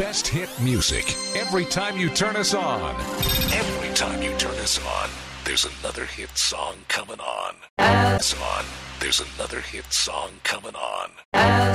best hit music every time you turn us on. Every time you turn us on, there's another hit song coming on. There's another hit song coming on.